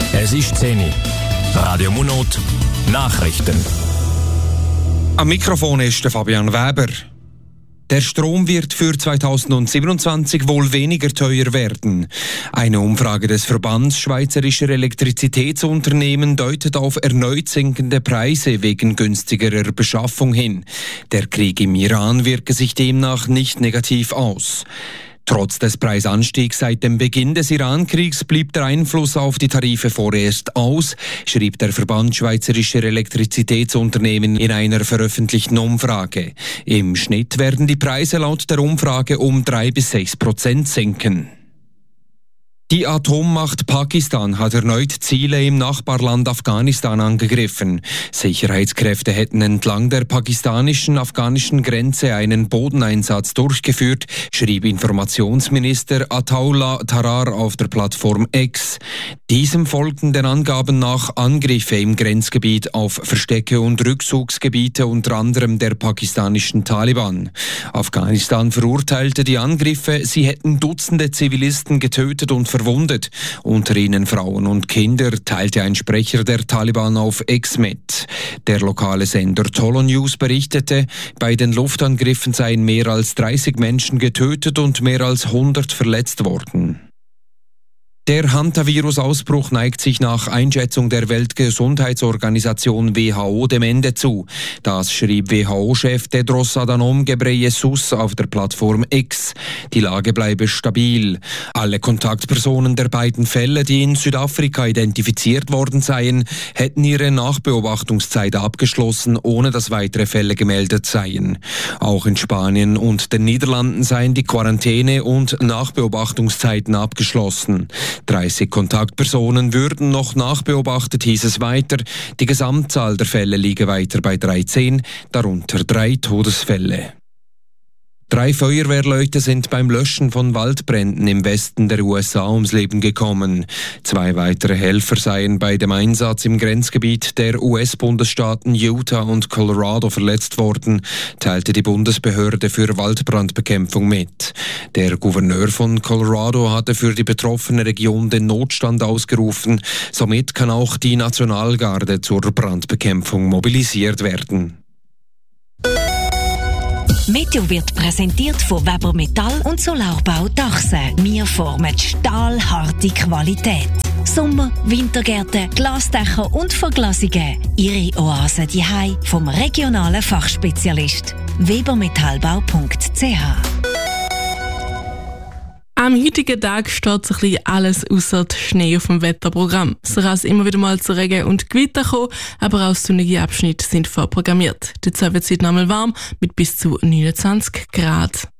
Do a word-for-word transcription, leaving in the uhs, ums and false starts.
Es ist zehn Uhr. Radio Munot, Nachrichten. Am Mikrofon ist der Fabian Weber. Der Strom wird für zweitausendsiebenundzwanzig wohl weniger teuer werden. Eine Umfrage des Verbands Schweizerischer Elektrizitätsunternehmen deutet auf erneut sinkende Preise wegen günstigerer Beschaffung hin. Der Krieg im Iran wirke sich demnach nicht negativ aus. Trotz des Preisanstiegs seit dem Beginn des Iran-Kriegs blieb der Einfluss auf die Tarife vorerst aus, schrieb der Verband Schweizerischer Elektrizitätsunternehmen in einer veröffentlichten Umfrage. Im Schnitt werden die Preise laut der Umfrage um drei bis sechs Prozent sinken. Die Atommacht Pakistan hat erneut Ziele im Nachbarland Afghanistan angegriffen. Sicherheitskräfte hätten entlang der pakistanischen-afghanischen Grenze einen Bodeneinsatz durchgeführt, schrieb Informationsminister Ataullah Tarar auf der Plattform X. Diesem folgten den Angaben nach Angriffe im Grenzgebiet auf Verstecke und Rückzugsgebiete unter anderem der pakistanischen Taliban. Afghanistan verurteilte die Angriffe, sie hätten Dutzende Zivilisten getötet und verwundet, unter ihnen Frauen und Kinder, teilte ein Sprecher der Taliban auf X mit. Der lokale Sender Tolo News berichtete, bei den Luftangriffen seien mehr als dreißig Menschen getötet und mehr als hundert verletzt worden. Der Hantavirus-Ausbruch neigt sich nach Einschätzung der Weltgesundheitsorganisation W H O dem Ende zu. Das schrieb W H O-Chef Tedros Adhanom Ghebreyesus auf der Plattform X. Die Lage bleibe stabil. Alle Kontaktpersonen der beiden Fälle, die in Südafrika identifiziert worden seien, hätten ihre Nachbeobachtungszeit abgeschlossen, ohne dass weitere Fälle gemeldet seien. Auch in Spanien und den Niederlanden seien die Quarantäne- und Nachbeobachtungszeiten abgeschlossen. dreißig Kontaktpersonen würden noch nachbeobachtet, hieß es weiter. Die Gesamtzahl der Fälle liege weiter bei dreizehn, darunter drei Todesfälle. Drei Feuerwehrleute sind beim Löschen von Waldbränden im Westen der U S A ums Leben gekommen. Zwei weitere Helfer seien bei dem Einsatz im Grenzgebiet der U S-Bundesstaaten Utah und Colorado verletzt worden, teilte die Bundesbehörde für Waldbrandbekämpfung mit. Der Gouverneur von Colorado hatte für die betroffene Region den Notstand ausgerufen. Somit kann auch die Nationalgarde zur Brandbekämpfung mobilisiert werden. Meteo wird präsentiert von Weber Metall und Solarbau Dachse. Wir formen stahlharte Qualität. Sommer-, Wintergärten, Glasdächer und Verglasungen. Ihre Oase daheim vom regionalen Fachspezialist. webermetallbau punkt c h. Am heutigen Tag steht so ein bisschen alles ausser Schnee auf dem Wetterprogramm. Es kann immer wieder mal zu Regen und Gewitter kommen, aber auch sonnige Abschnitte sind vorprogrammiert. Dazu wird es heute nochmal warm mit bis zu neunundzwanzig Grad.